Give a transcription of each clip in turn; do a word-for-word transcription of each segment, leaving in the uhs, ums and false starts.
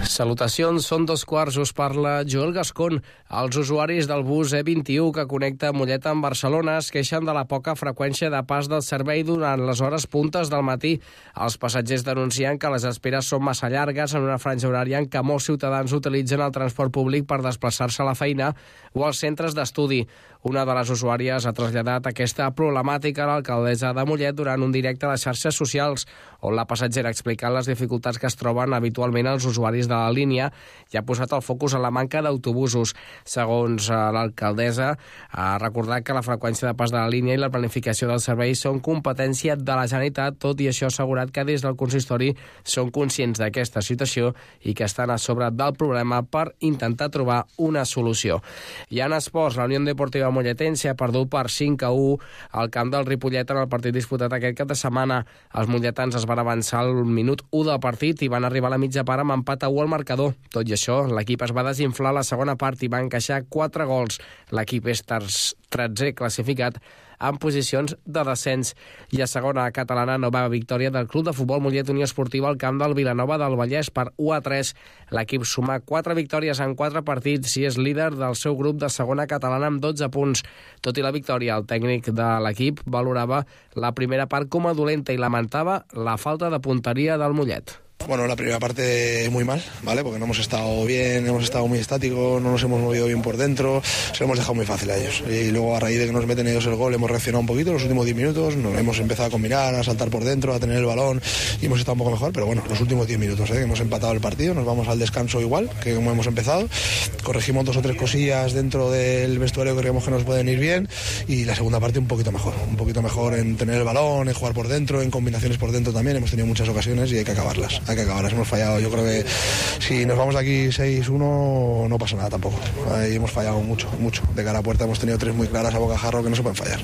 Salutacions, són dos quarts, us parla Joel Gascon. Els usuaris del bus E vint i u que connecta Mollet amb Barcelona es queixen de la poca freqüència de pas del servei durant les hores puntes del matí. Els passatgers denuncien que les esperes són massa llargues en una franja horària en què molts ciutadans utilitzen el transport públic per desplaçar-se a la feina o als centres d'estudi. Una de les usuàries ha traslladat aquesta problemàtica a l'alcaldessa de Mollet durant un directe a les xarxes socials, on la passatgera ha explicat les dificultats que es troben habitualment els usuaris de la línia i ha posat el focus en la manca d'autobusos. Segons l'alcaldessa, ha recordat que la freqüència de pas de la línia i la planificació del servei són competència de la Generalitat, tot i això ha assegurat que des del consistori són conscients d'aquesta situació i que estan a sobre del problema per intentar trobar una solució. I en esports, la Unió Deportiva Molletense ha perdut per cinc a u al camp del Ripollet en el partit disputat aquest cap de setmana. Els molletans es van avançar al minut u del partit i van arribar a la mitja part amb empat a u al marcador. Tot i això, l'equip es va desinflar a la segona part i va encaixar quatre gols. L'equip és tretzè classificat en posicions de descens. I a segona catalana, nova victòria del Club de Futbol Mollet Unió Esportiva al camp del Vilanova del Vallès per u a tres. L'equip suma quatre victòries en quatre partits i és líder del seu grup de segona catalana amb dotze punts. Tot i la victòria, el tècnic de l'equip valorava la primera part com a dolenta i lamentava la falta de punteria del Mollet. Bueno, la primera parte muy mal, ¿vale? Porque no hemos estado bien, hemos estado muy estáticos, no nos hemos movido bien por dentro, se lo hemos dejado muy fácil a ellos. Y luego a raíz de que nos meten ellos el gol hemos reaccionado un poquito en los últimos diez minutos, nos hemos empezado a combinar, a saltar por dentro, a tener el balón y hemos estado un poco mejor, pero bueno, los últimos diez minutos, ¿eh? Que hemos empatado el partido, nos vamos al descanso igual que como hemos empezado, corregimos dos o tres cosillas dentro del vestuario que creemos que nos pueden ir bien y la segunda parte un poquito mejor, un poquito mejor en tener el balón, en jugar por dentro, en combinaciones por dentro también, hemos tenido muchas ocasiones y hay que acabarlas. Hay que acabarlas, hemos fallado, yo creo que si nos vamos de aquí seis uno no pasa nada tampoco. Ahí hemos fallado mucho, mucho. De cara a puerta hemos tenido tres muy claras a bocajarro que no se pueden fallar.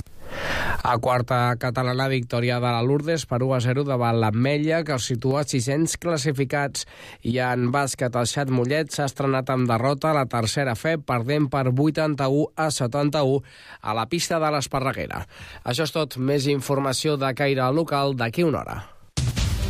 A quarta catalana, victòria de la Lourdes per u a zero davant l'Ametlla, que els situa sis-cents classificats. I en bàsquet, el Xat Mollet s'ha estrenat amb derrota a la tercera fe, perdent per vuitanta-u a setanta-u a la pista de l'Esparreguera. Això és tot. Més informació de caire local d'aquí una hora.